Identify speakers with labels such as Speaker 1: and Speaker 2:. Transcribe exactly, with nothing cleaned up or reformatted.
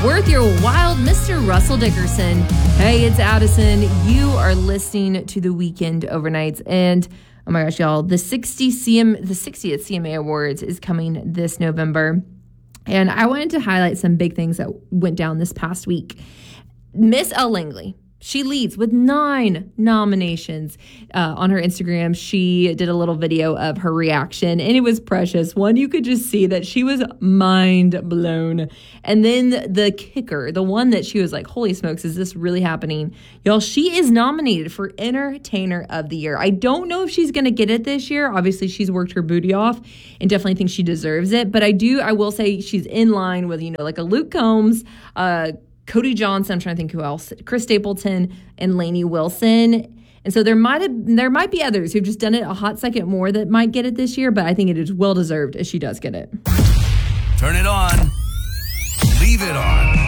Speaker 1: Worth your wild, Mister Russell Dickerson. Hey, it's Addison. You are listening to the Weekend Overnights, and oh my gosh, y'all, the sixty C M, the sixtieth C M A Awards is coming this November, and I wanted to highlight some big things that went down this past week. Miss Elle Langley. She leads with nine nominations. Uh, on her Instagram, she did a little video of her reaction, and it was precious. One, you could just see that she was mind blown. And then the kicker, the one that she was like, holy smokes, is this really happening? Y'all, she is nominated for Entertainer of the Year. I don't know if she's going to get it this year. Obviously, she's worked her booty off and definitely think she deserves it. But I do, I will say she's in line with, you know, like a Luke Combs, uh, Cody Johnson, I'm trying to think who else, Chris Stapleton, and Lainey Wilson. And so there might have, there might be others who've just done it a hot second more that might get it this year, but I think it is well deserved if she does get it.
Speaker 2: Turn it on. Leave it on.